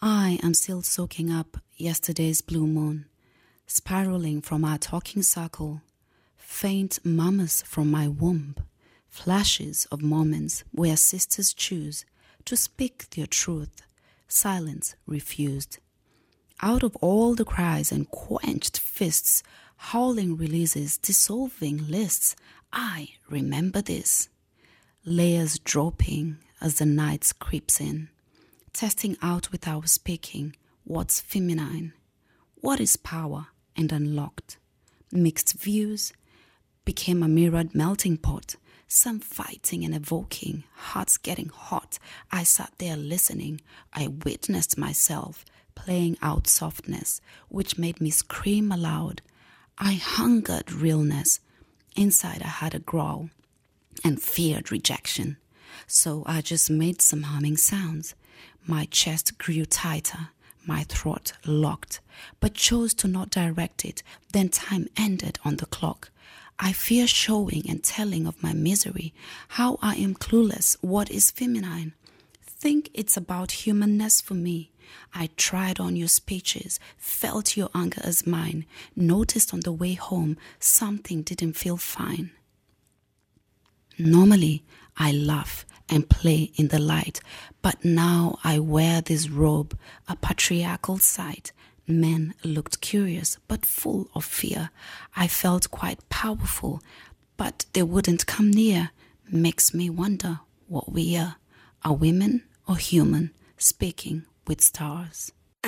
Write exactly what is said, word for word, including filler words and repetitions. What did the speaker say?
I am still soaking up yesterday's blue moon, spiraling from our talking circle, faint murmurs from my womb, flashes of moments where sisters choose to speak their truth, silence refused. Out of all the cries and quenched fists, howling releases, dissolving lists, I remember this. Layers dropping as the night creeps in, testing out without speaking what's feminine, what is power and unlocked. Mixed views became a mirrored melting pot, some fighting and evoking, hearts getting hot. I sat there listening. I witnessed myself playing out softness, which made me scream aloud. I hungered realness. Inside I had a growl and feared rejection. So I just made some humming sounds. My chest grew tighter, my throat locked, but chose to not direct it. Then time ended on the clock. I fear showing and telling of my misery, how I am clueless, what is feminine. Think it's about humanness for me. I tried on your speeches, felt your anger as mine, noticed on the way home something didn't feel fine. Normally, I laugh and play in the light, but now I wear this robe, a patriarchal sight. Men looked curious but full of fear. I felt quite powerful, but they wouldn't come near. Makes me wonder what we are. Are women or human speaking with stars?